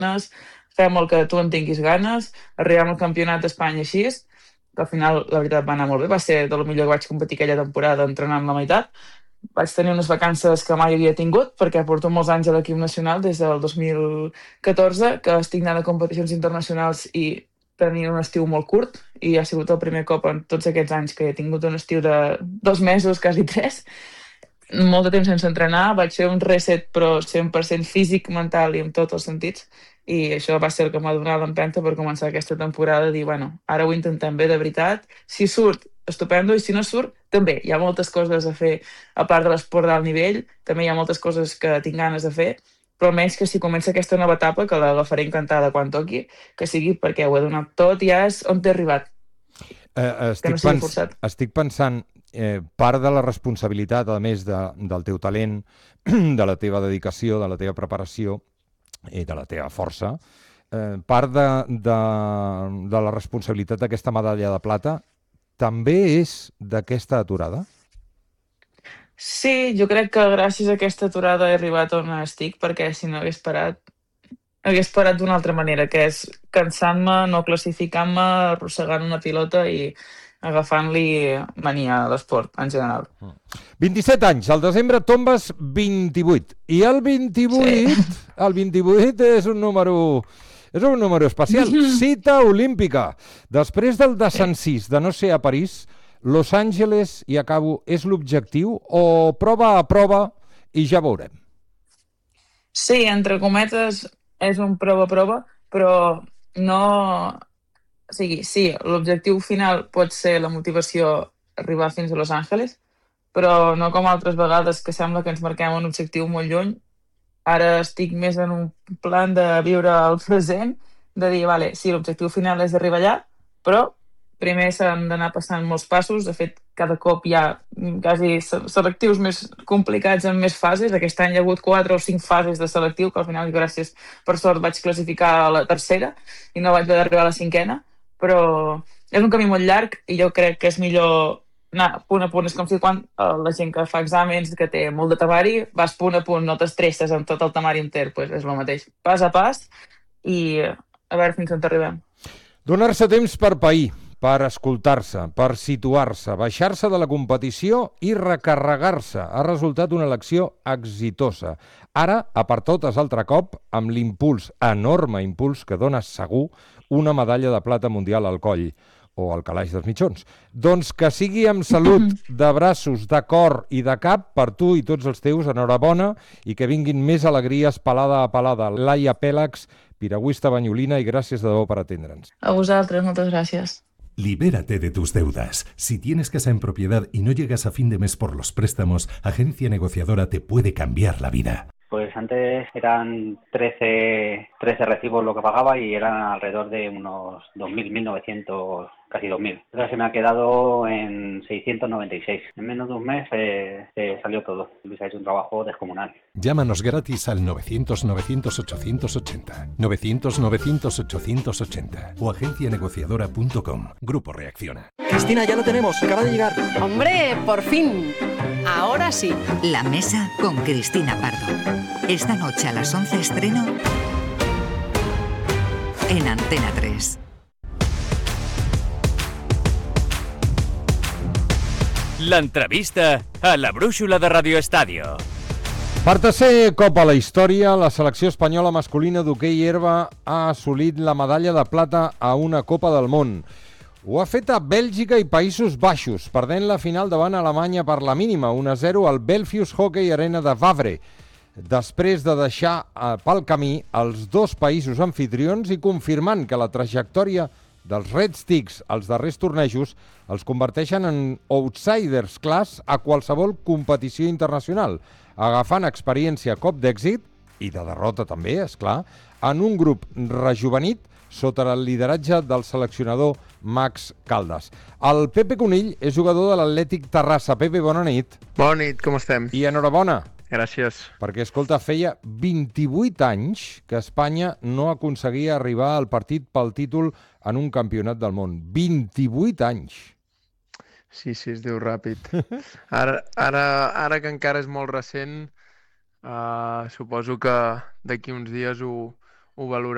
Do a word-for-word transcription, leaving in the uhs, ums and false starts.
fem el que tu en tinguis ganes, arribem al campionat d'Espanya així, que al final la veritat va anar molt bé, va ser de lo millor que vaig competir aquella temporada entrenant la meitat. Vaig tenir unes vacances que mai havia tingut, perquè porto molts anys a l'equip nacional, des del dos mil catorze, que estic anant a competicions internacionals i tenint un estiu molt curt, i ha sigut el primer cop en tots aquests anys que he tingut un estiu de dos mesos, quasi tres, molt de temps sense entrenar, vaig fer un reset però cent per cent físic, mental i en tots els sentits, i això va ser el que m'ha donat l'empenta per començar aquesta temporada, dir, bueno, ara ho intentem bé de veritat, si surt, estupendo, i si no surt, també. Hi ha moltes coses a fer, a part de l'esport d'alt nivell, també hi ha moltes coses que tinc ganes de fer, però almenys que si comença aquesta nova etapa, que l'agafaré encantada quan toqui, que sigui perquè ho he donat tot i ja és on t'he arribat. Eh, estic, que no sigui pens forçat. estic pensant, eh, part de la responsabilitat, a més de, del teu talent, de la teva dedicació, de la teva preparació i de la teva força, eh, part de, de, de la responsabilitat d'aquesta medalla de plata també és d'aquesta aturada? Sí, jo crec que gràcies a aquesta aturada he arribat on estic, perquè si no hagués parat, hagués parat d'una altra manera, que és cansant-me, no classificant-me, arrossegant una pilota i agafant-li mania a l'esport, en general. vint-i-set anys, al desembre tombes vint-i-vuit. I el vint-i-vuit, sí. el vint-i-vuit és un número... És un número especial. Cita olímpica. Després del desencís de no ser a París, Los Angeles, i acabo, és l'objectiu o prova a prova i ja veurem? Sí, entre cometes, és un prova a prova, però no... O sigui, sí, l'objectiu final pot ser la motivació arribar fins a Los Angeles, però no com altres vegades que sembla que ens marquem un objectiu molt lluny. Ara estic més en un plan de viure el present, de dir, vale, sí, l'objectiu final és d'arribar allà, però primer s'han d'anar passant molts passos. De fet, cada cop hi ha quasi selectius més complicats en més fases. Aquest any hi ha hagut quatre o cinc fases de selectiu, que al final, gràcies per sort, vaig classificar a la tercera i no vaig haver d'arribar a la cinquena, però és un camí molt llarg i jo crec que és millor anar punt a punt. És com si quan la gent que fa exàmens, que té molt de temari, vas punt a punt, no t'estresses amb tot el temari enter, pues és el mateix. Pas a pas i a veure fins on arribem. Donar-se temps per pair, per escoltar-se, per situar-se, baixar-se de la competició i recarregar-se. Ha resultat una elecció exitosa. Ara, a per totes altre cop, amb l'impuls, enorme impuls, que dona segur una medalla de plata mundial al coll o al calaix dels mitjons. Doncs que sigui amb salut, de braços, de cor i de cap per tu i tots els teus, enhorabona, i que vinguin més alegries palada a palada. Laia Pèlax, piragüista banyolina, i gràcies de debò per atendre'ns. A vosaltres, moltes gràcies. Libérate de tus deudas. Si tienes casa en propiedad y no llegas a fin de mes por los préstamos, Agencia Negociadora te puede cambiar la vida. Pues antes eran trece, trece recibos lo que pagaba y eran alrededor de unos dos mil, mil novecientos, casi dos mil. Ahora se me ha quedado en seiscientos noventa y seis. En menos de un mes eh, eh, salió todo. Luis ha hecho un trabajo descomunal. Llámanos gratis al novecientos, novecientos, ochocientos ochenta. novecientos, novecientos, ochocientos ochenta. O agencia negociadora punto com. Grupo Reacciona. Cristina, ya lo tenemos. Acaba de llegar. ¡Hombre, por fin! Ahora sí. La Mesa con Cristina Pardo. Esta noche a las once estreno en Antena tres. L'entrevista a la brúixola de Radio Estadio. Per tercer cop a la història, la selecció espanyola masculina d'hoquei herba ha assolit la medalla de plata a una Copa del Món. Ho ha fet a Bèlgica i Països Baixos, perdent la final davant Alemanya per la mínima, un a zero al Belfius Hockey Arena de Wavre, després de deixar pel camí els dos països anfitrions i confirmant que la trajectòria dels Red Sticks als darrers tornejos els converteixen en outsiders clars a qualsevol competició internacional, agafant experiència a cop d'èxit, i de derrota també, és clar, en un grup rejuvenit sota el lideratge del seleccionador Max Caldas. El Pepe Conill és jugador de l'Atlètic Terrassa. Pepe, bona nit. Bona nit, com estem? I enhorabona. Gràcies. Perquè, escolta, feia vint-i-vuit anys que Espanya no aconseguia arribar al partit pel títol en un campionat del món. vint-i-vuit anys. Sí, sí, es diu ràpid. Ara, ara, ara que encara és molt recent, uh, suposo que d'aquí uns dies ho, ho valorarem.